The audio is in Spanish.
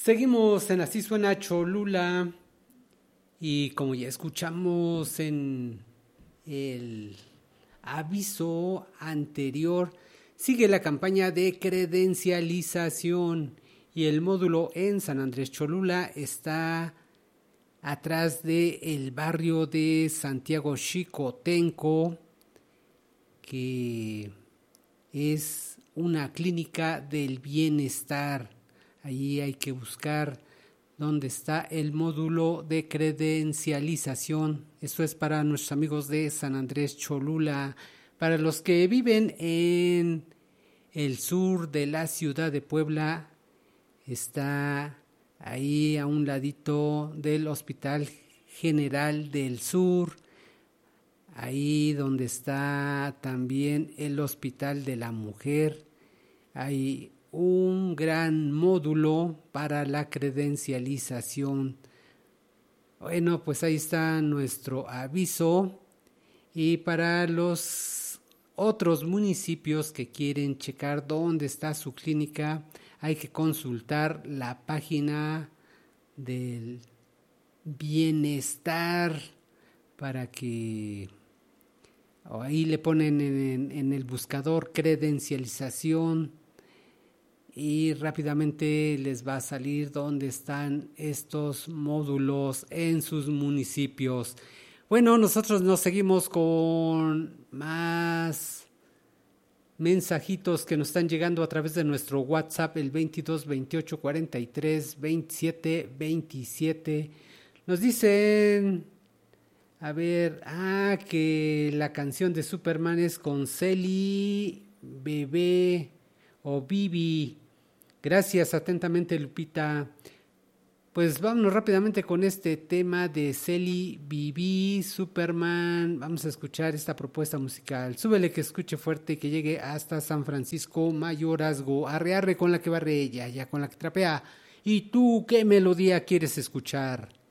Seguimos en Así Suena Cholula y como ya escuchamos en el aviso anterior, sigue la campaña de credencialización y el módulo en San Andrés Cholula está atrás del barrio de Santiago Xicotenco, que es una clínica del bienestar. Ahí hay que buscar dónde está el módulo de credencialización. Esto es para nuestros amigos de San Andrés Cholula. Para los que viven en el sur de la ciudad de Puebla, está ahí a un ladito del Hospital General del Sur, ahí donde está también el Hospital de la Mujer. Hay un gran módulo para la credencialización. Bueno, pues ahí está nuestro aviso. Y para los otros municipios que quieren checar dónde está su clínica, hay que consultar la página del bienestar para que ahí le ponen en el buscador credencialización y rápidamente les va a salir dónde están estos módulos en sus municipios. Bueno, nosotros nos seguimos con más mensajitos que nos están llegando a través de nuestro WhatsApp, el 22 28 43 27 27. Nos dicen, a ver, que la canción de Superman es con Celi, Bebé o Bibi. Gracias, atentamente, Lupita. Pues vámonos rápidamente con este tema de Celi, Bibi, Superman. Vamos a escuchar esta propuesta musical. Súbele que escuche fuerte y que llegue hasta San Francisco Mayorazgo. Arre, arre con la que barre ella, ya con la que trapea. ¿Y tú qué melodía quieres escuchar?